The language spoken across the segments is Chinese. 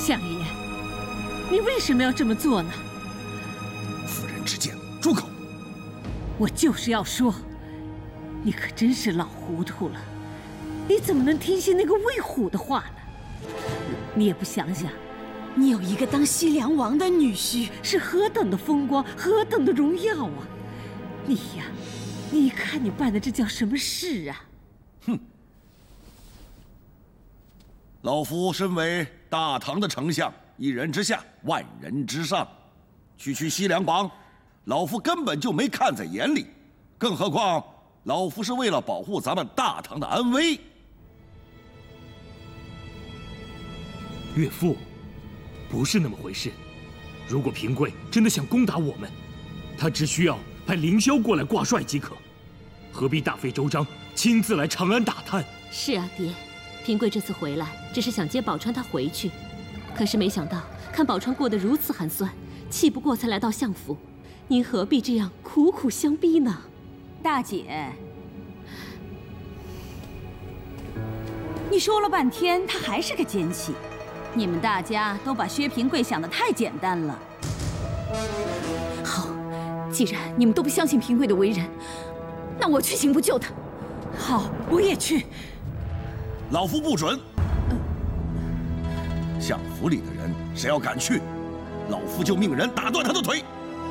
相爷，你为什么要这么做呢？ 妇人之见，住口！ 我就是要说，你可真是老糊涂了。你怎么能听信那个魏虎的话呢？你也不想想，你有一个当西凉王的女婿，是何等的风光，何等的荣耀啊！你呀，你看你办的这叫什么事啊？ 哼！老夫身为大唐的丞相，一人之下，万人之上，区西凉王，老夫根本就没看在眼里，更何况老夫是为了保护咱们大唐的安危。 岳父，不是那么回事。如果平贵真的想攻打我们，他只需要派凌霄过来挂帅即可，何必大费周章亲自来长安打探？ 是啊，爹，平贵这次回来只是想接宝钏他回去，可是没想到看宝钏过得如此寒酸，气不过才来到相府。您何必这样苦苦相逼呢？ 大姐，你说了半天，他还是个奸细。你们大家都把薛平贵想得太简单了。 好，既然你们都不相信平贵的为人，那我去刑部救他。好，我也去。 老夫不准。相府里的人谁要敢去，老夫就命人打断他的腿。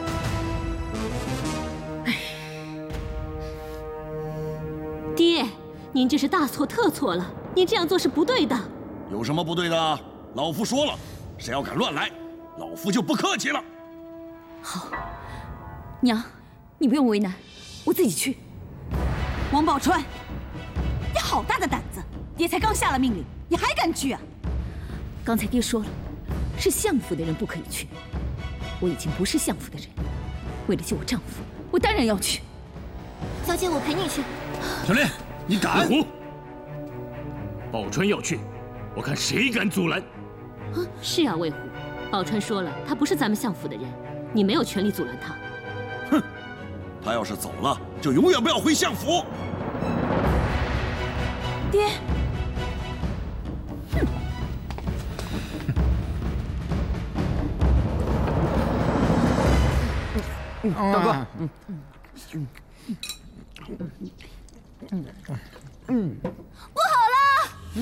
爹，您这是大错特错了，您这样做是不对的。 有什么不对的？老夫说了，谁要敢乱来，老夫就不客气了。 好，娘，你不用为难，我自己去。 王宝钏，你好大的胆子！爹才刚下了命令，你还敢去啊？ 刚才爹说了，是相府的人不可以去。我已经不是相府的人，为了救我丈夫，我当然要去。 小姐，我陪你去。 小莲，你敢？魏虎，宝钏要去，我看谁敢阻拦。 是啊，魏虎，宝钏说了，她不是咱们相府的人，你没有权利阻拦她。 哼，她要是走了，就永远不要回相府。 爹。 大哥， 不好了！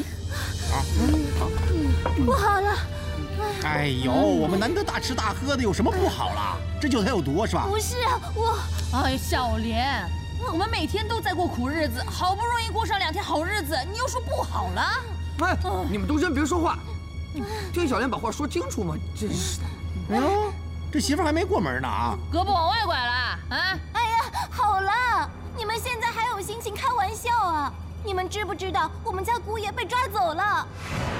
不好了！ 哎呦，我们难得大吃大喝的，有什么不好啦？这酒才有毒是吧？ 不是我。 哎，小莲，我们每天都在过苦日子，好不容易过上2天好日子，你又说不好了？ 哎，你们都先别说话，你听小莲把话说清楚嘛！真是的。 哎呦，这媳妇还没过门呢啊！ 胳膊往外拐了啊！ 哎呀，好了，你们现在还有心情开玩笑啊？你们知不知道我们家姑爷被抓走了？